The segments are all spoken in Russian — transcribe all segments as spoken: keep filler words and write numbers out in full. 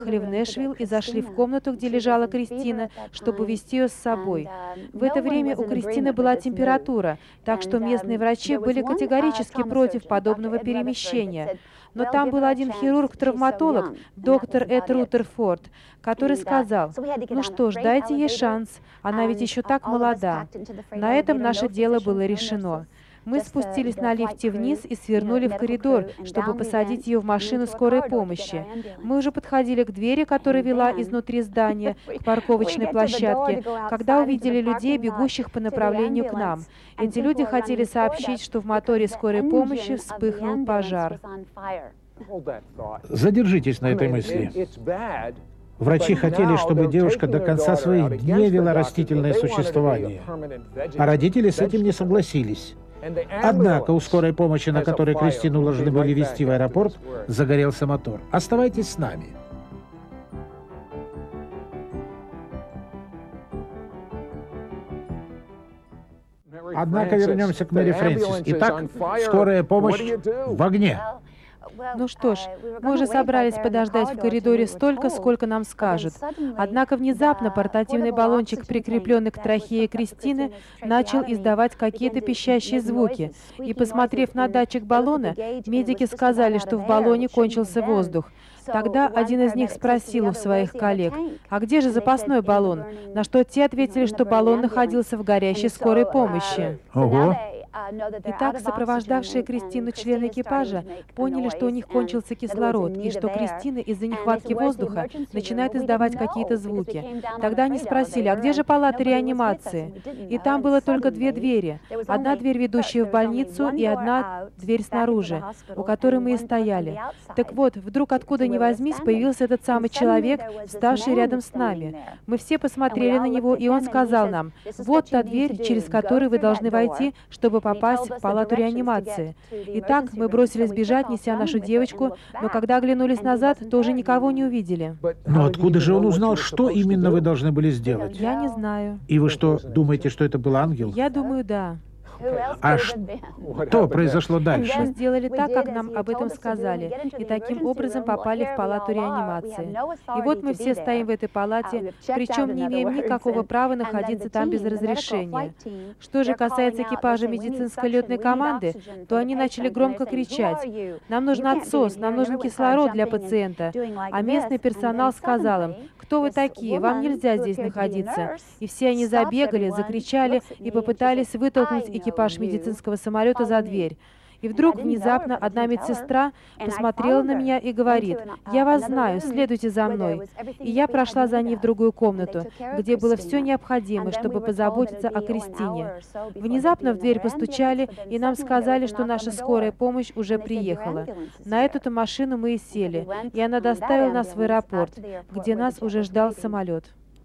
приехали в Нэшвилл и зашли в комнату, где лежала Кристина, чтобы увезти ее с собой. В это время у Кристины была температура, так что местные врачи были категорически против подобного перемещения. Но там был один хирург-травматолог, доктор Эд Рутерфорд, который сказал: «Ну что ж, дайте ей шанс, она ведь еще так молода». На этом наше дело было решено. Мы спустились на лифте вниз и свернули в коридор, чтобы посадить ее в машину скорой помощи. Мы уже подходили к двери, которая вела изнутри здания к парковочной площадке, когда увидели людей, бегущих по направлению к нам. Эти люди хотели сообщить, что в моторе скорой помощи вспыхнул пожар. Задержитесь на этой мысли. Врачи хотели, чтобы девушка до конца своих дней вела растительное существование, а родители с этим не согласились. Однако у скорой помощи, на которой Кристину должны были везти в аэропорт, загорелся мотор. Оставайтесь с нами. Однако вернемся к Мэри Фрэнсис. Итак, скорая помощь в огне. Ну что ж, мы уже собрались подождать в коридоре столько, сколько нам скажут. Однако внезапно портативный баллончик, прикрепленный к трахее Кристины, начал издавать какие-то пищащие звуки. И, посмотрев на датчик баллона, медики сказали, что в баллоне кончился воздух. Тогда один из них спросил у своих коллег: «А где же запасной баллон?» На что те ответили, что баллон находился в горящей скорой помощи. Ого! Итак, сопровождавшие Кристину члены экипажа поняли, что у них кончился кислород, и что Кристина из-за нехватки воздуха начинает издавать какие-то звуки. Тогда они спросили: «А где же палата реанимации?» И там было только две двери. Одна дверь, ведущая в больницу, и одна дверь снаружи, у которой мы и стояли. Так вот, вдруг откуда ни возьмись, появился этот самый человек, вставший рядом с нами. Мы все посмотрели на него, и он сказал нам: «Вот та дверь, через которую вы должны войти, чтобы попасть в палату реанимации». Итак, мы бросились бежать, неся нашу девочку, но когда оглянулись назад, то уже никого не увидели. Но откуда же он узнал, что именно вы должны были сделать? Я не знаю. И вы что, думаете, что это был ангел? Я думаю, да. А что произошло Мы дальше? сделали так, как нам об этом сказали, и таким образом попали в палату реанимации. И вот мы все стоим в этой палате, причем не имеем никакого права находиться там без разрешения. Что же касается экипажа медицинской летной команды, то они начали громко кричать: «Нам нужен отсос, нам нужен кислород для пациента». А местный персонал сказал им: «Кто вы такие? Вам нельзя здесь находиться». И все они забегали, закричали и попытались вытолкнуть экипаж медицинского самолета за дверь. И вдруг внезапно одна медсестра посмотрела на меня и говорит: «Я вас знаю, следуйте за мной». И я прошла за ней в другую комнату, где было все необходимое, чтобы позаботиться о Кристине. Внезапно в дверь постучали, и нам сказали, что наша скорая помощь уже приехала. На эту-то машину мы и сели, и она доставила нас в аэропорт, где нас уже ждал самолет.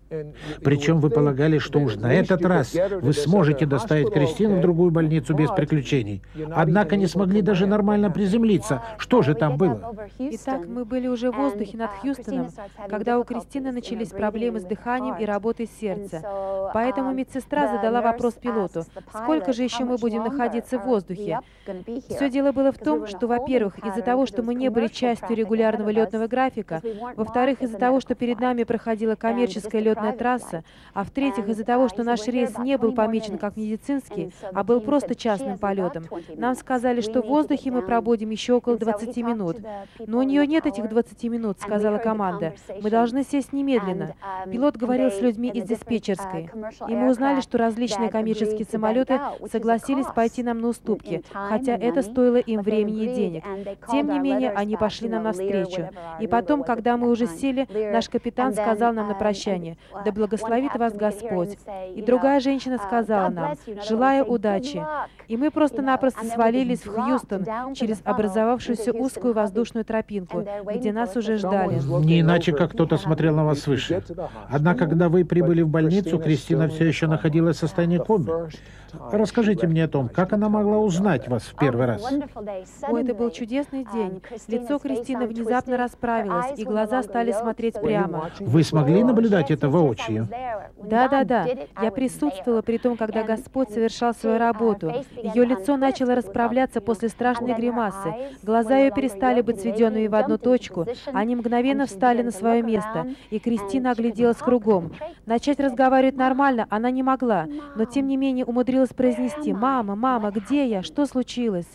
Причем вы полагали, что уж на этот раз вы сможете доставить Кристину в другую больницу без приключений. Однако не смогли даже нормально приземлиться. Что же там было? Итак, мы были уже в воздухе над Хьюстоном, когда у Кристины начались проблемы с дыханием и работой сердца. Поэтому медсестра задала вопрос пилоту: «Сколько же еще мы будем находиться в воздухе?» Все дело было в том, что, во-первых, из-за того, что мы не были частью регулярного летного графика, во-вторых, из-за того, что перед нами проходила коммерческая летная трасса, а в-третьих, из-за того, что наш рейс не был помечен как медицинский, а был просто частным полетом, нам сказали, что в воздухе мы пробудем еще около двадцати минут. «Но у нее нет этих двадцати минут», — сказала команда. «Мы должны сесть немедленно». Пилот говорил с людьми из диспетчерской, и мы узнали, что различные коммерческие самолеты согласились пойти нам на уступки, хотя это стоило им времени и денег. Тем не менее, они пошли нам навстречу. И потом, когда мы уже сели, наш капитан сказал нам на прощание: «Да благословит вас Господь». И другая женщина сказала нам: «Желаю удачи». И мы просто-напросто свалились в Хьюстон через образовавшуюся узкую воздушную тропинку, где нас уже ждали. Не иначе, как кто-то смотрел на вас свыше. Однако, когда вы прибыли в больницу, Кристина все еще находилась в состоянии комы. Расскажите мне о том, как она могла узнать вас в первый раз. О, это был чудесный день. Лицо Кристины внезапно расправилось, и глаза стали смотреть прямо. Вы смогли наблюдать это воочию? Да-да-да. Я присутствовала при том, когда Господь совершал свою работу. Ее лицо начало расправляться после страшной гримасы. Глаза ее перестали быть сведенными в одну точку. Они мгновенно встали на свое место, и Кристина огляделась кругом. Начать разговаривать нормально она не могла, но тем не менее умудрилась произнести: «Мама, мама, где я? Что случилось?»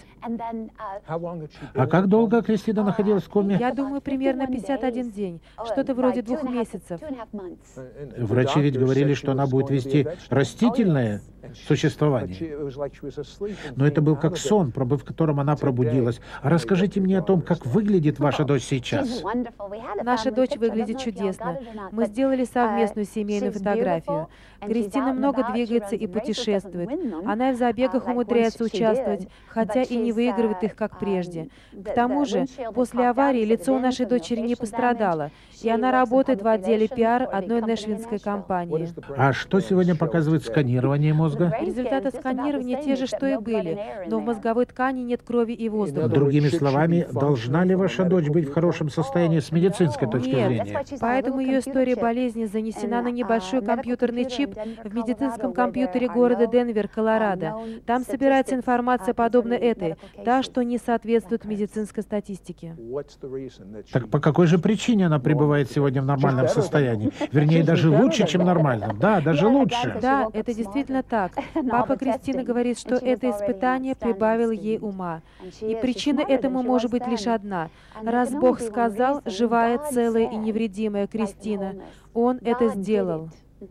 А как долго Кристина находилась в коме? Я думаю, примерно пятьдесят один день. Что-то вроде двух месяцев. Врачи ведь говорили, что она будет вести растительное существование. Но это был как сон, пробыв в котором она пробудилась. А расскажите мне о том, как выглядит ваша дочь сейчас. Наша дочь выглядит чудесно. Мы сделали совместную семейную фотографию. Кристина много двигается и путешествует. Она и в забегах умудряется участвовать, хотя и не выигрывает их, как прежде. К тому же, после аварии лицо у нашей дочери не пострадало, и она работает в отделе пиар одной нэшвиллской компании. А что сегодня показывает сканирование мозга? Результаты сканирования те же, что и были, но в мозговой ткани нет крови и воздуха. Другими словами, должна ли ваша дочь быть в хорошем состоянии с медицинской точки Нет, зрения? поэтому ее история болезни занесена на небольшой компьютерный чип в медицинском компьютере города Денвер, Колорадо. Там собирается информация, подобная этой, та, что не соответствует медицинской статистике. Так по какой же причине она пребывает сегодня в нормальном состоянии? Вернее, даже лучше, чем нормальном. Да, даже лучше. Да, это действительно так. Папа Кристины говорит, что это испытание прибавило ей ума. И причина этому может быть лишь одна. Раз Бог сказал: «Живая, целая и невредимая Кристина», Он это сделал.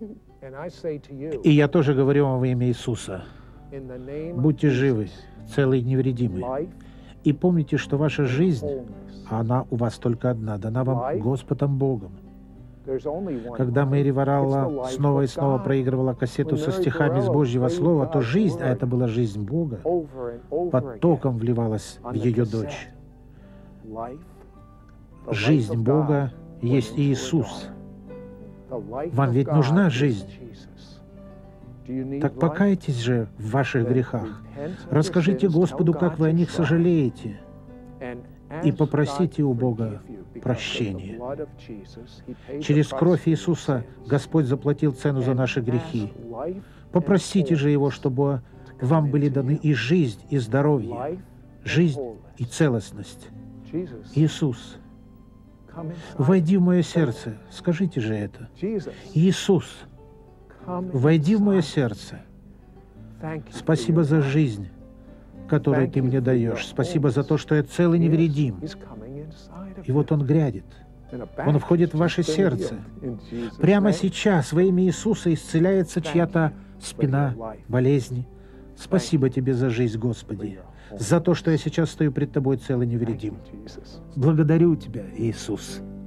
И я тоже говорю вам во имя Иисуса. Будьте живы, целы и невредимы. И помните, что ваша жизнь, она у вас только одна, дана вам Господом Богом. Когда Мэри Варалла снова и снова проигрывала кассету со стихами с Божьего Слова, то жизнь, а это была жизнь Бога, потоком вливалась в ее дочь. Жизнь Бога есть Иисус. Вам ведь нужна жизнь. Так покайтесь же в ваших грехах. Расскажите Господу, как вы о них сожалеете, и попросите у Бога прощения. Через кровь Иисуса Господь заплатил цену за наши грехи. Попросите же Его, чтобы вам были даны и жизнь, и здоровье, жизнь и целостность. Иисус, войди в мое сердце. Скажите же это. Иисус, войди в мое сердце. Спасибо за жизнь, которую Ты мне даешь. Спасибо за то, что я цел и невредим. И вот Он грядет. Он входит в ваше сердце. Прямо сейчас во имя Иисуса исцеляется чья-то спина, болезни. Спасибо Тебе за жизнь, Господи, за то, что я сейчас стою пред Тобой цел и невредим. Благодарю Тебя, Иисус.